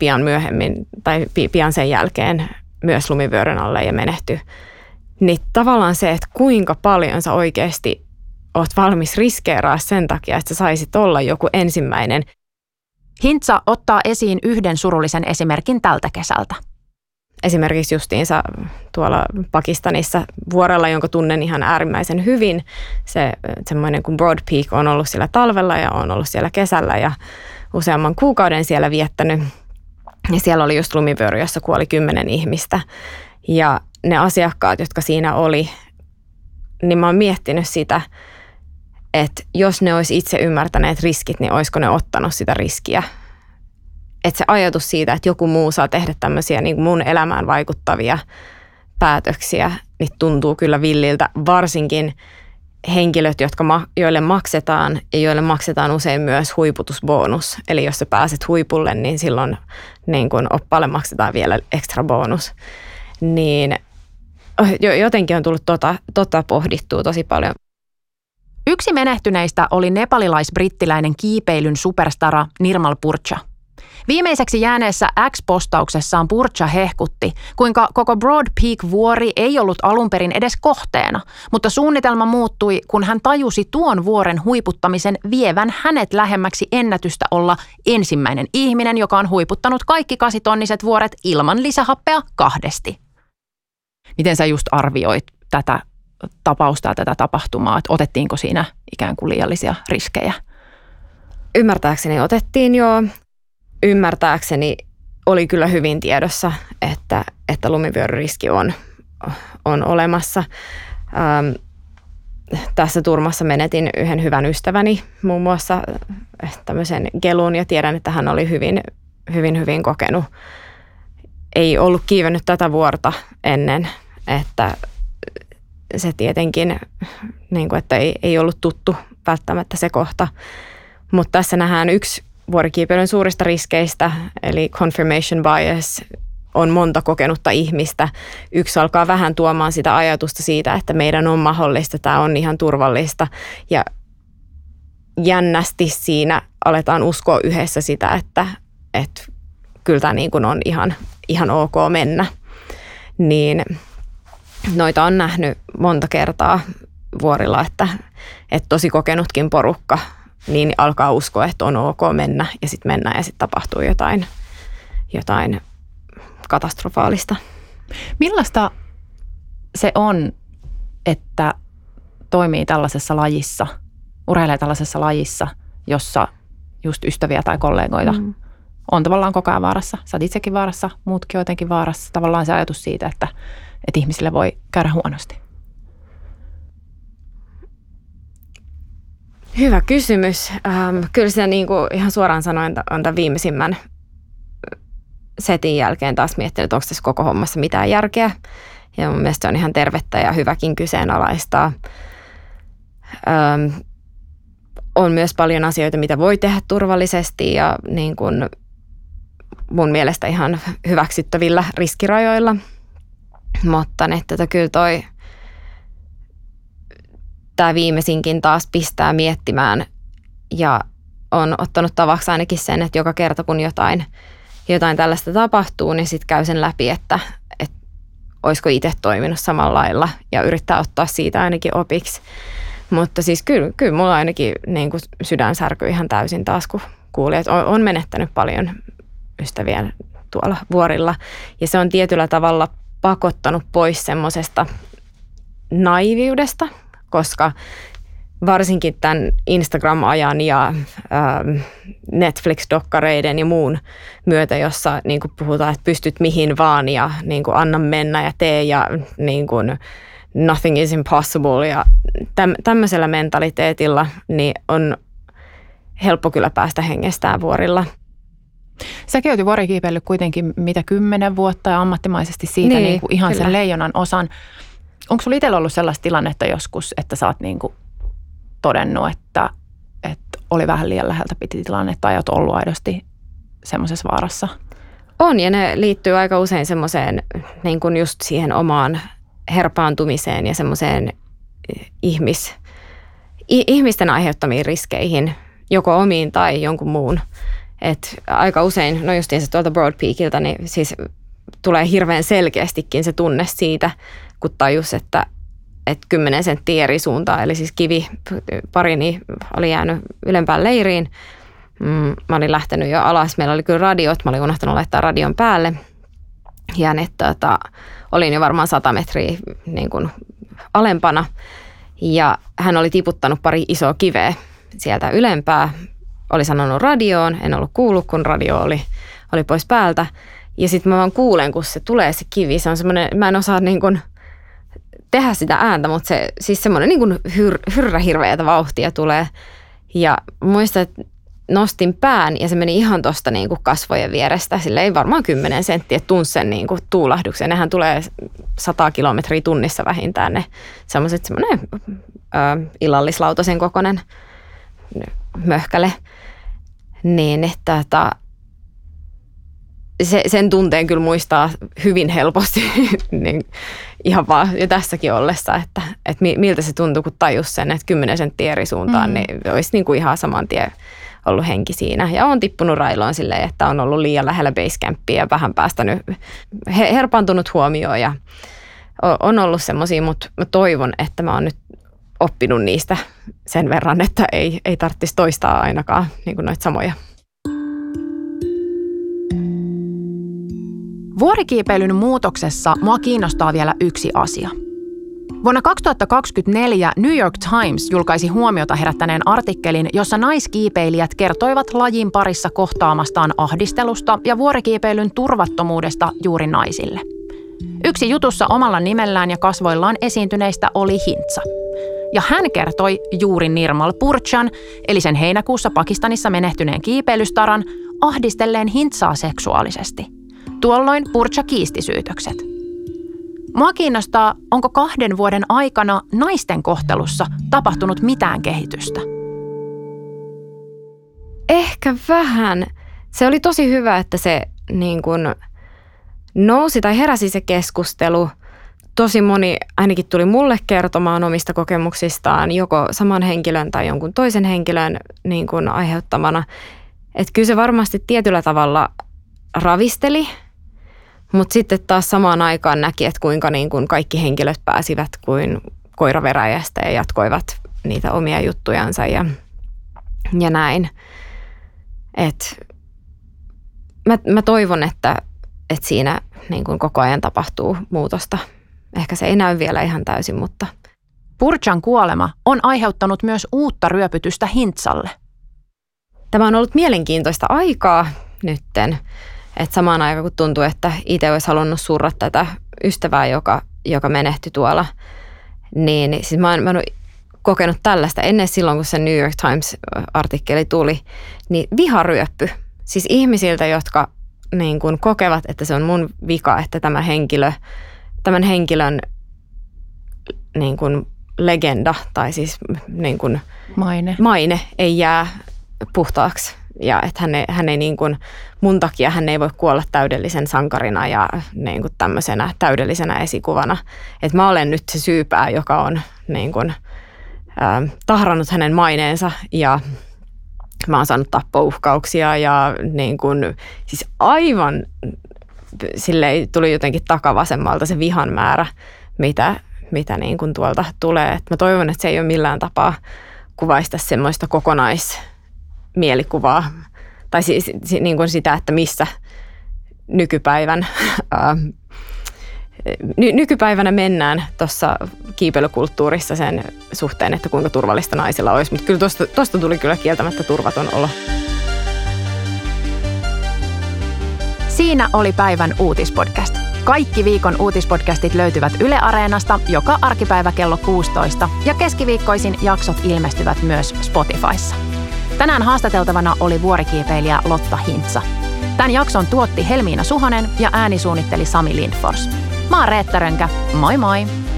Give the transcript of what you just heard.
pian myöhemmin tai pian sen jälkeen myös lumivyöryn alle ja menehtyi. Niin tavallaan se, että kuinka paljon sä oikeasti oot valmis riskeeraa sen takia, että sä saisit olla joku ensimmäinen. Hintsa ottaa esiin yhden surullisen esimerkin tältä kesältä. Esimerkiksi justiinsa tuolla Pakistanissa vuorella, jonka tunnen ihan äärimmäisen hyvin. Semmoinen kuin Broad Peak on ollut siellä talvella ja on ollut siellä kesällä ja useamman kuukauden siellä viettänyt. Ja siellä oli just lumivyöry, jossa kuoli 10 ihmistä. Ja ne asiakkaat, jotka siinä oli, niin mä oon miettinyt sitä, että jos ne olisi itse ymmärtäneet riskit, niin olisiko ne ottanut sitä riskiä. Että se ajatus siitä, että joku muu saa tehdä tämmöisiä niin kuin mun elämään vaikuttavia päätöksiä, niin tuntuu kyllä villiltä. Varsinkin henkilöt, joille maksetaan ja joille maksetaan usein myös huiputusbonus. Eli jos sä pääset huipulle, niin silloin niin kuin oppaalle maksetaan vielä ekstra bonus. Niin jotenkin on tullut tota pohdittua tosi paljon. Yksi menehtyneistä oli nepalilais-brittiläinen kiipeilyn superstara Nirmal Purcha. Viimeiseksi jääneessä X-postauksessaan Purcha hehkutti, kuinka koko Broad Peak-vuori ei ollut alun perin edes kohteena, mutta suunnitelma muuttui, kun hän tajusi tuon vuoren huiputtamisen vievän hänet lähemmäksi ennätystä olla ensimmäinen ihminen, joka on huiputtanut kaikki 8-tonniset vuoret ilman lisähappea 2. Miten sä just arvioit tätä tapausta ja tätä tapahtumaa, että otettiinko siinä ikään kuin liiallisia riskejä? Ymmärtääkseni otettiin jo. Ymmärtääkseni oli kyllä hyvin tiedossa, että lumivyöryriski on olemassa. Tässä turmassa menetin yhden hyvän ystäväni, muun muassa tämmöisen gelun, ja tiedän, että hän oli hyvin kokenut. Ei ollut kiivennyt tätä vuorta ennen, että se tietenkin, niin kuin, että ei ollut tuttu välttämättä se kohta. Mutta tässä nähdään yksi vuorikiipeilyn suurista riskeistä, eli confirmation bias, on monta kokenutta ihmistä. Yksi alkaa vähän tuomaan sitä ajatusta siitä, että meidän on mahdollista, tämä on ihan turvallista. Ja jännästi siinä aletaan uskoa yhdessä sitä, että kyllä tämä niin kuin on ihan ok mennä. Niin noita on nähnyt monta kertaa vuorilla, että tosi kokenutkin porukka niin alkaa uskoa, että on ok mennä ja sitten mennään ja sitten tapahtuu jotain katastrofaalista. Millaista se on, että toimii tällaisessa lajissa, urheilee tällaisessa lajissa, jossa just ystäviä tai kollegoita on tavallaan koko ajan vaarassa? Sä oot itsekin vaarassa, muutkin jotenkin vaarassa. Tavallaan se ajatus siitä, että ihmisille voi käydä huonosti. Hyvä kysymys. Kyllä se niin kuin ihan suoraan sanoen on tämän viimeisimmän setin jälkeen taas miettinyt, että onko tässä koko hommassa mitään järkeä. Ja mun mielestä se on ihan tervettä ja hyväkin kyseenalaistaa. On myös paljon asioita, mitä voi tehdä turvallisesti ja niin kuin mun mielestä ihan hyväksyttävillä riskirajoilla. Mutta että kyllä tämä viimeisinkin taas pistää miettimään ja on ottanut tavaksi ainakin sen, että joka kerta kun jotain tällaista tapahtuu, niin sitten käy sen läpi, että olisiko itse toiminut samalla lailla ja yrittää ottaa siitä ainakin opiksi. Mutta siis kyllä mulla ainakin niin kuin sydän särkyi ihan täysin taas, kun kuuli, että on menettänyt paljon ystäviä tuolla vuorilla. Ja se on tietyllä tavalla pakottanut pois semmoisesta naiviudesta, koska varsinkin tämän Instagram-ajan ja Netflix-dokkareiden ja muun myötä, jossa niin kuin puhutaan, että pystyt mihin vaan ja niin kuin anna mennä ja tee ja niin kuin nothing is impossible ja tämmöisellä mentaliteetilla niin on helppo kyllä päästä hengestään vuorilla. Säkin oot jo vuorikiipeillyt kuitenkin 10 vuotta ja ammattimaisesti siitä niin kuin ihan kyllä. Sen leijonan osan. Onko sulla itsellä ollut sellaista tilannetta joskus, että sä oot niin kuin todennut, että oli vähän liian läheltä piti tilanne tai oot ollut aidosti semmoisessa vaarassa? On ja ne liittyy aika usein semmoiseen niin kuin just siihen omaan herpaantumiseen ja semmoiseen ihmisten aiheuttamiin riskeihin, joko omiin tai jonkun muun. että aika usein, no justiinsa tuolta Broad Peakiltä, niin siis tulee hirveän selkeästikin se tunne siitä, kun tajus, että 10 senttiä eri suuntaan, eli siis kivi parini oli jäänyt ylempään leiriin. Mä olin lähtenyt jo alas, meillä oli kyllä radiot, mä olin unohtanut laittaa radion päälle. Ja olin jo varmaan 100 metriä niin kuin alempana ja hän oli tiputtanut pari isoa kiveä sieltä ylempää. Oli sanonut radioon, en ollut kuullut, kun radio oli pois päältä. Ja sitten mä vaan kuulen, kun se tulee se kivi. Se on semmoinen, mä en osaa niin kuin tehdä sitä ääntä, mutta se siis semmoinen niin kuin hirveätä vauhtia tulee. Ja muistan, että nostin pään ja se meni ihan tuosta niin kuin kasvojen vierestä. Sille ei varmaan 10 senttiä, että tunsi sen niin kuin tuulahduksen. Nehän tulee 100 kilometriä tunnissa vähintään ne semmoinen illallislautasen kokoinen möhkäle. Niin, että sen tunteen kyllä muistaa hyvin helposti niin ihan vaan jo tässäkin ollessa, että miltä se tuntui, kun tajus sen, että 10 senttiä eri suuntaan, niin olisi niin kuin ihan saman tien ollut henki siinä. Ja on tippunut railoon silleen, että on ollut liian lähellä basecampia ja vähän päästänyt, herpaantunut huomioon ja on ollut semmoisia, mutta mä toivon, että mä oon nyt oppinut niistä sen verran, että ei tarvitsisi toistaa ainakaan niin kuin noita samoja. Vuorikiipeilyn muutoksessa mua kiinnostaa vielä yksi asia. Vuonna 2024 New York Times julkaisi huomiota herättäneen artikkelin, jossa naiskiipeilijät kertoivat lajin parissa kohtaamastaan ahdistelusta ja vuorikiipeilyn turvattomuudesta juuri naisille. Yksi jutussa omalla nimellään ja kasvoillaan esiintyneistä oli Hintsa. Ja hän kertoi juuri Nirmal Purchan, eli sen heinäkuussa Pakistanissa menehtyneen kiipeilystaran, ahdistelleen Hintsaa seksuaalisesti. Tuolloin Purcha kiisti syytökset. Mua kiinnostaa, onko 2 vuoden aikana naisten kohtelussa tapahtunut mitään kehitystä? Ehkä vähän. Se oli tosi hyvä, että se niin kuin nousi tai heräsi se keskustelu. Tosi moni ainakin tuli mulle kertomaan omista kokemuksistaan, joko saman henkilön tai jonkun toisen henkilön niin kuin aiheuttamana. Että kyllä se varmasti tietyllä tavalla ravisteli, mutta sitten taas samaan aikaan näki, että kuinka niin kuin kaikki henkilöt pääsivät kuin koiraveräjästä ja jatkoivat niitä omia juttujansa ja näin. Et mä toivon, että siinä niin kuin koko ajan tapahtuu muutosta. Ehkä se ei näy vielä ihan täysin, mutta... Purchan kuolema on aiheuttanut myös uutta ryöpytystä Hintsalle. Tämä on ollut mielenkiintoista aikaa nytten. Että samaan aikaan kun tuntuu, että itse olisi halunnut surra tätä ystävää, joka menehtyi tuolla, niin siis mä oon kokenut tällaista ennen silloin, kun se New York Times-artikkeli tuli, niin viharyöppy. Siis ihmisiltä, jotka niin kun kokevat, että se on mun vika, että tämän henkilön niin kun legenda tai siis niin kun maine ei jää puhtaaksi. Ja että hän ei niin kuin, mun takia hän ei voi kuolla täydellisen sankarina ja niin kuin tämmöisenä täydellisenä esikuvana. Että mä olen nyt se syypää, joka on niin kuin, tahrannut hänen maineensa ja mä oon saanut tappouhkauksia ja niin kuin, siis aivan silleen tuli jotenkin takavasemmalta se vihan määrä, mitä niin kuin tuolta tulee. Et mä toivon, että se ei ole millään tapaa kuvaista semmoista kokonaismielikuvaa tai siis niin kuin sitä, että missä nykypäivänä mennään tuossa kiipeilykulttuurissa sen suhteen, että kuinka turvallista naisilla olisi. Mutta kyllä tuosta tuli kyllä kieltämättä turvaton olo. Siinä oli päivän uutispodcast. Kaikki viikon uutispodcastit löytyvät Yle Areenasta joka arkipäivä kello 16 ja keskiviikkoisin jaksot ilmestyvät myös Spotifyssa. Tänään haastateltavana oli vuorikiipeilijä Lotta Hintsa. Tämän jakson tuotti Helmiina Suhonen ja äänisuunnitteli Sami Lindfors. Mä oon Reetta Rönkä. Moi moi!